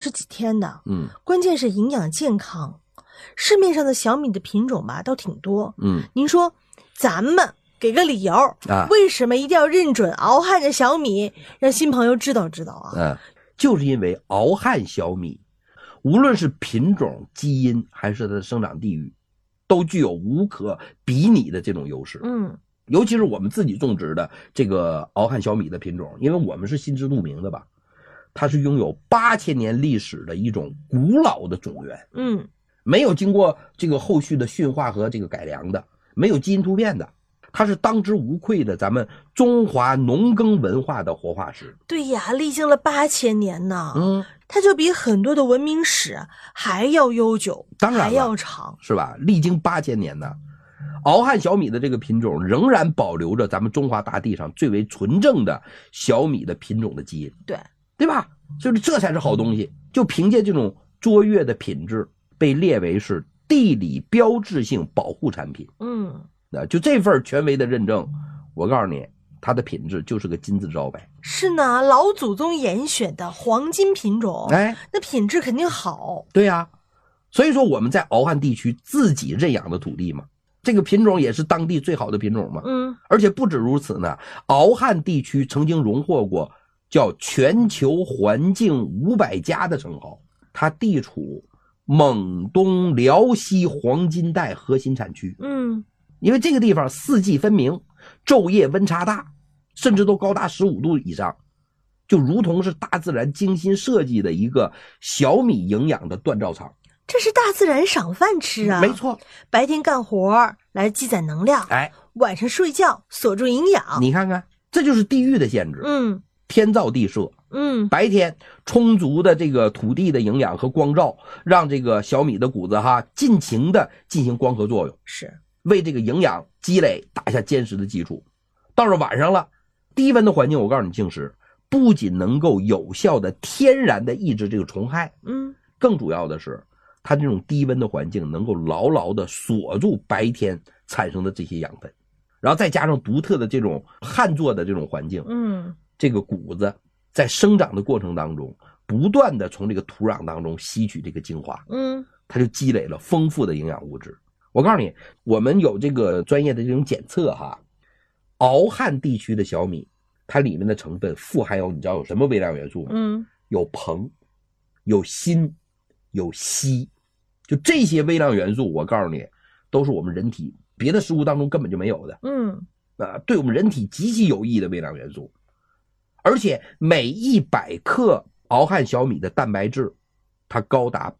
是几天的，关键是营养健康。市面上的小米的品种吧，倒挺多，您说咱们给个理由为什么一定要认准敖汉的小米，让新朋友知道知道啊？ 就是因为敖汉小米，无论是品种、基因还是它的生长地域，都具有无可比拟的这种优势。尤其是我们自己种植的这个敖汉小米的品种，因为我们是心知肚明的吧，它是拥有8000年历史的一种古老的种源，没有经过这个后续的驯化和这个改良的，没有基因突变的，它是当之无愧的咱们中华农耕文化的活化石。 对呀，历经了8000年呢，它就比很多的文明史还要悠久， 当然还要长， 是吧？历经8000年呢，敖汉小米的这个品种仍然保留着咱们中华大地上最为纯正的小米的品种的基因，对吧？就是这才是好东西。就凭借这种卓越的品质，被列为是地理标志性保护产品。就这份权威的认证，我告诉你，它的品质就是个金字招牌。 是呢，老祖宗严选的黄金品种，那品质肯定好。 对呀，所以说我们在敖汉地区自己认养的土地嘛，这个品种也是当地最好的品种嘛。而且不止如此呢，敖汉地区曾经荣获过叫全球环境500家的称号。它地处蒙东辽西黄金带核心产区。因为这个地方四季分明，昼夜温差大，甚至都高达15度以上，就如同是大自然精心设计的一个小米营养的锻造厂。 这是大自然赏饭吃啊！ 没错， 白天干活来积攒能量，晚上睡觉锁住营养。 你看看，这就是地域的限制。天造地设。白天充足的这个土地的营养和光照，让这个小米的谷子尽情的进行光合作用， 是为这个营养积累打下坚实的基础。到了晚上了，低温的环境，我告诉你，静时不仅能够有效的天然的抑制这个虫害，更主要的是它这种低温的环境能够牢牢的锁住白天产生的这些养分，然后再加上独特的这种旱作的这种环境，这个谷子在生长的过程当中不断的从这个土壤当中吸取这个精华，它就积累了丰富的营养物质。我告诉你，我们有这个专业的这种检测敖汉地区的小米，它里面的成分富含有，你知道有什么微量元素吗？有硼，有锌，有硒，就这些微量元素，我告诉你，都是我们人体别的食物当中根本就没有的。对我们人体极其有益的微量元素。而且每100克敖汉小米的蛋白质，它高达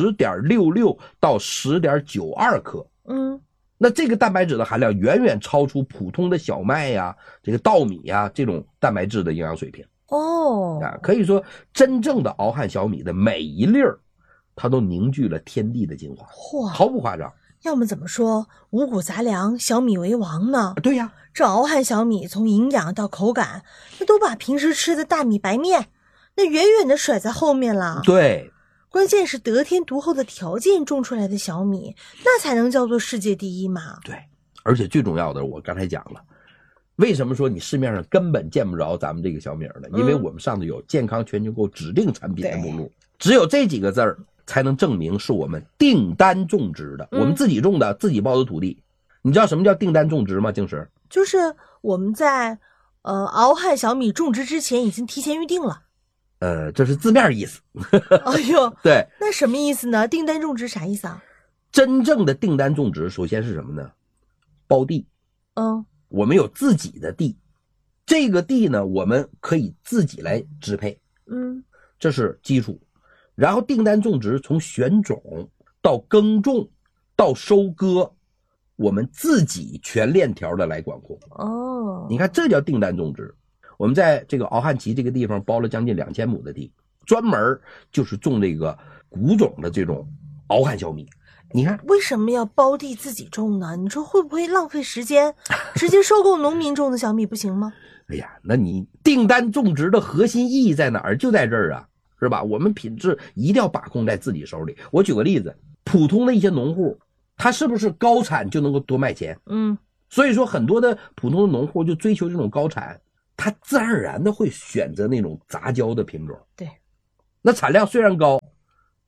10.66 到 10.92 克。那这个蛋白质的含量远远超出普通的小麦这个稻米这种蛋白质的营养水平。可以说真正的敖汉小米的每一粒儿，它都凝聚了天地的精华，毫不夸张。 要么怎么说五谷杂粮，小米为王呢？ 对呀， 这敖汉小米从营养到口感，那都把平时吃的大米白面那远远的甩在后面了。 对， 关键是得天独厚的条件种出来的小米，那才能叫做世界第一嘛。 对，而且最重要的，我刚才讲了，为什么说你市面上根本见不着咱们这个小米呢？因为我们上头有健康全球购指定产品的目录，只有这几个字儿才能证明是我们订单种植的，我们自己种的，自己包的土地。你知道什么叫订单种植吗？静时， 就是我们在敖汉小米种植之前已经提前预定了。 这是字面意思。 哎呦， 对， 那什么意思呢？订单种植啥意思啊？ 真正的订单种植，首先是什么呢？包地。我们有自己的地，这个地呢，我们可以自己来支配。这是基础。然后订单种植从选种到耕种到收割，我们自己全链条的来管控。你看这叫订单种植。我们在这个敖汉旗这个地方包了将近2000亩的地，专门就是种这个古种的这种敖汉小米。你看为什么要包地自己种呢？你说会不会浪费时间？直接收购农民种的小米不行吗？ 哎呀，那你订单种植的核心意义在哪儿？就在这儿是吧？我们品质一定要把控在自己手里。我举个例子，普通的一些农户，他是不是高产就能够多卖钱？所以说很多的普通的农户就追求这种高产，他自然而然的会选择那种杂交的品种。 对， 那产量虽然高，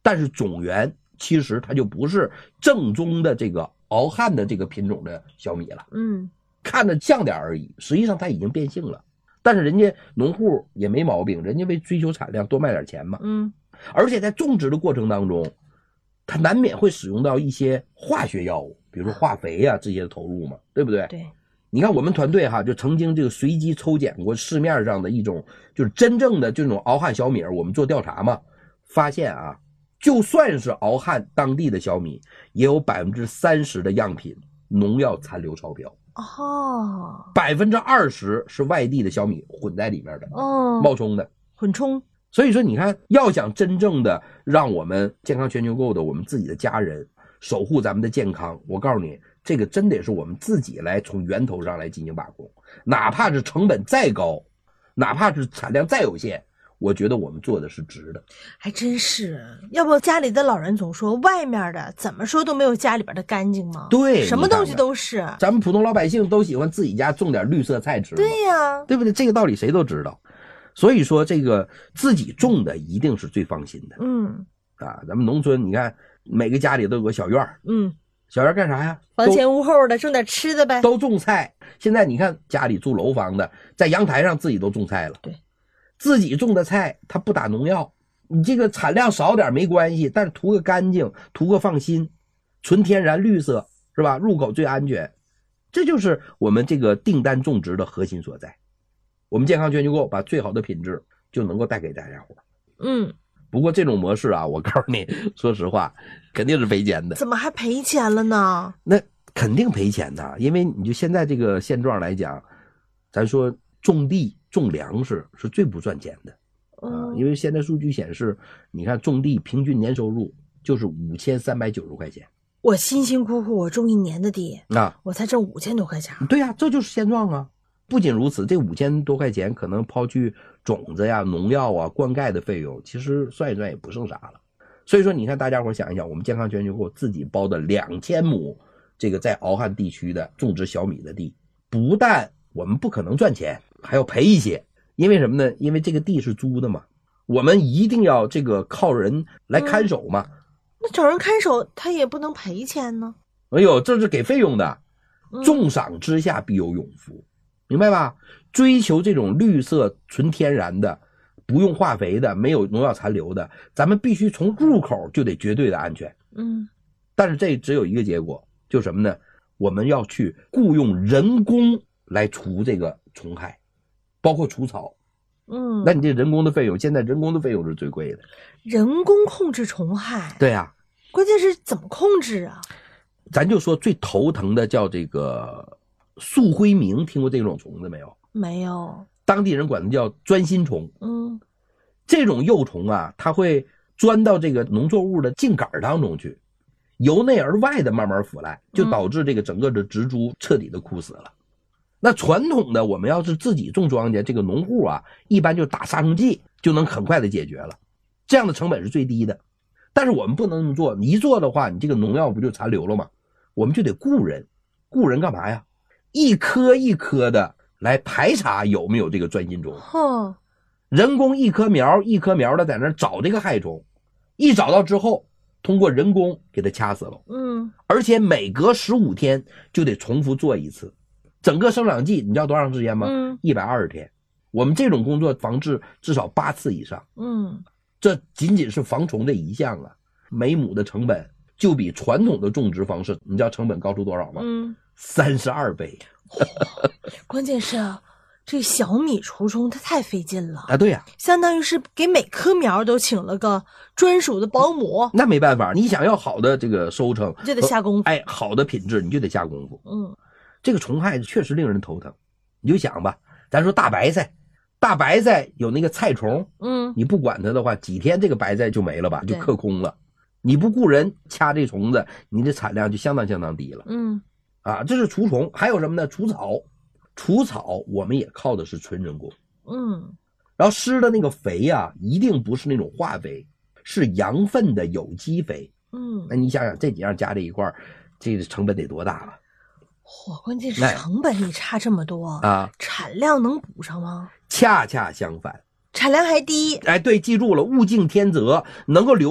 但是种源其实它就不是正宗的这个敖汉的这个品种的小米了，看着像点而已，实际上它已经变性了。但是人家农户也没毛病，人家为追求产量多卖点钱嘛，而且在种植的过程当中，它难免会使用到一些化学药物，比如说化肥啊这些的投入嘛，对不对？ 对。 你看我们团队就曾经这个随机抽检过市面上的一种就是真正的这种敖汉小米，我们做调查嘛，发现就算是敖汉当地的小米，也有30%的样品农药残留超标。20%是外地的小米混在里面的，冒充的， 混充。 所以说你看，要想真正的让我们健康全球购的我们自己的家人守护咱们的健康，我告诉你，这个真得是我们自己来从源头上来进行把控，哪怕是成本再高，哪怕是产量再有限，我觉得我们做的是值的。 还真是，要不家里的老人总说外面的怎么说都没有家里边的干净吗？ 对， 什么东西都是。 咱们普通老百姓都喜欢自己家种点绿色菜吃， 对呀， 对不对？这个道理谁都知道。所以说这个自己种的一定是最放心的。咱们农村你看每个家里都有个小院小院干啥呀？ 房前屋后的种点吃的呗， 都种菜。现在你看家里住楼房的，在阳台上自己都种菜了。 对， 自己种的菜它不打农药，你这个产量少点没关系，但是图个干净，图个放心，纯天然绿色，是吧？入口最安全，这就是我们这个订单种植的核心所在。我们健康全球购把最好的品质就能够带给大家伙。不过这种模式我告诉你，说实话肯定是赔钱的。 怎么还赔钱了呢？ 那肯定赔钱的，因为你就现在这个现状来讲，咱说种地种粮食是最不赚钱的因为现在数据显示，你看种地平均年收入就是5390块钱。 我辛辛苦苦我种1年的地我才挣5000多块钱。 对呀，这就是现状不仅如此，这5000多块钱可能抛去种子呀、农药灌溉的费用，其实算一算也不剩啥了。所以说你看大家伙想一想，我们健康全球购自己包的2000亩这个在敖汉地区的种植小米的地，不但我们不可能赚钱，还要赔一些。因为什么呢？因为这个地是租的嘛，我们一定要这个靠人来看守嘛。 那找人看守他也不能赔钱呢。 哎呦，这是给费用的，重赏之下必有勇夫，明白吧？追求这种绿色纯天然的，不用化肥的，没有农药残留的，咱们必须从入口就得绝对的安全。但是这只有一个结果，就是什么呢？我们要去雇佣人工来除这个虫害，包括除草。那你这人工的费用，现在人工的费用是最贵的。 人工控制虫害？ 对呀， 关键是怎么控制啊？ 咱就说最头疼的叫这个素灰明，听过这种虫子没有？ 没有。 当地人管它叫钻心虫。这种幼虫它会钻到这个农作物的茎杆当中去，由内而外的慢慢腐烂，就导致这个整个的植株彻底的枯死了。那传统的我们要是自己种庄稼，这个农户一般就打杀虫剂就能很快的解决了，这样的成本是最低的。但是我们不能这么做，一做的话你这个农药不就残留了吗？我们就得雇人。雇人干嘛呀？一颗一颗的来排查有没有这个钻心虫。人工一颗苗一颗苗的在那找这个害虫，一找到之后通过人工给它掐死了。而且每隔15天就得重复做一次。整个生长季你知道多长时间吗？120天。我们这种工作防治至少8次以上。这仅仅是防虫这一项每亩的成本就比传统的种植方式，你知道成本高出多少吗？32倍。 关键是这小米除虫它太费劲了对呀， 相当于是给每棵苗都请了个专属的保姆。 那没办法，你想要好的这个收成， 就得下功夫。 好的品质你就得下功夫。这个虫害确实令人头疼。你就想吧，咱说大白菜有那个菜虫，你不管它的话，几天这个白菜就没了吧，就嗑空了。你不雇人掐这虫子，你的产量就相当低了。这是除虫。还有什么呢？除草我们也靠的是纯人工。然后施的那个肥一定不是那种化肥，是羊粪的有机肥。那你想想这几样加在一块儿，这个成本得多大了？ 关键是成本你差这么多产量能补上吗？ 恰恰相反， 产量还低。 对，记住了，物竞天择，能够留